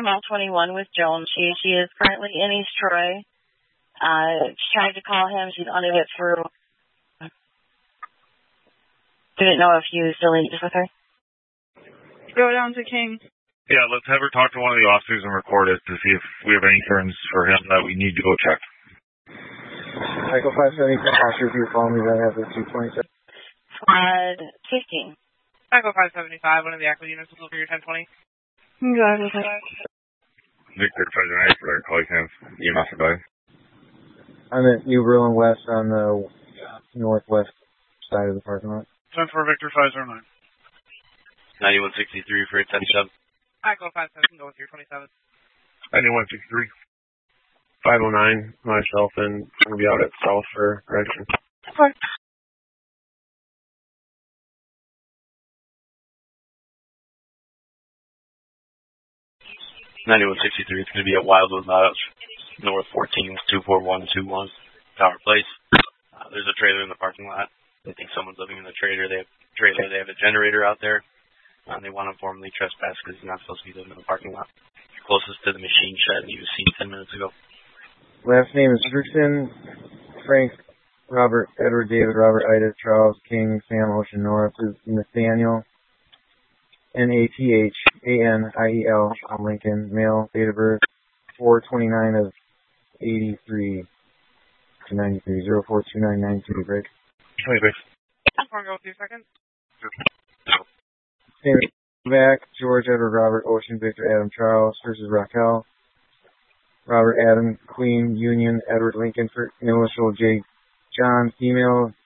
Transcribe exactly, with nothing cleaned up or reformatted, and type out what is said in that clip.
Mall twenty-one with Joan. She she is currently in East Troy. Uh, she tried to call him. She's under it through. Didn't know if you still in with her. Go down to King. Yeah, let's have her talk to one of the officers and record it to see if we have any terms for him that we need to go check. Echo five seventy-four, officer, if you follow me, that has a two twenty-seven. Squad fifteen. Echo five seventy-five, one of the Echo units will deliver your ten twenty. Go Victor President, for their colleague hands, E M S advice. I'm at New Berlin West on the northwest side of the parking lot. ten for Victor five zero nine. ninety-one sixty-three for ten seven. Echo five seven, go with your twenty-seven. ninety-one sixty-three. five oh nine, myself, and I'm going to be out at South for correction. Okay. ninety-one sixty-three, it's going to be at Wildwood Lodge, North fourteen, two four one two one, Tower Place. Uh, there's a trailer in the parking lot. They think someone's living in the trailer. They have trailer. They have a generator out there. Uh, they want to formally trespass because he's not supposed to be living in the parking lot. You're closest to the machine shed, and he was seen ten minutes ago. Last name is Hendrickson, Frank, Robert, Edward, David, Robert, Ida, Charles, King, Sam, Ocean, North, is Nathaniel, N A T H A N I E L, Lincoln, male, date of birth, four twenty-nine of eighty-three to ninety-three, zero four two nine nine three, break. twenty-six. I'm going to go with you a second. Name back, George, Edward, Robert, Ocean, Victor, Adam, Charles, versus Raquel, Robert, Adam, Queen, Union, Edward, Lincoln, for initial J, John, female,